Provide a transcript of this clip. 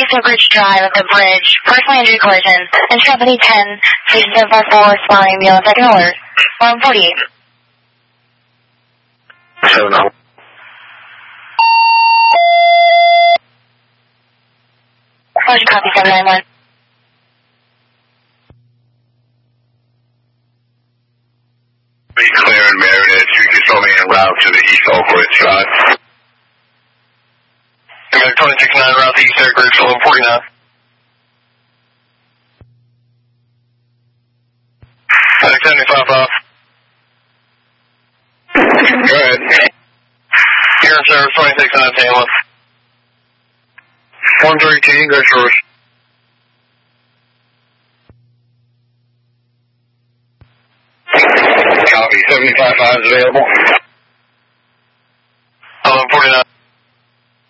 East Oak Ridge Drive at the bridge. Personal injury collision. Intrepidity 10, Station 754, responding meal, second alert. 148. 7 out. Collision copy 791. Be clear in Meredith. You can show me en route to the East Oak Ridge Drive. American 269 route to East Oak Ridge, 1149. 75 off. Go ahead. Here in service, 269 Tamla. 113, go service. Copy, 75 is available. 49.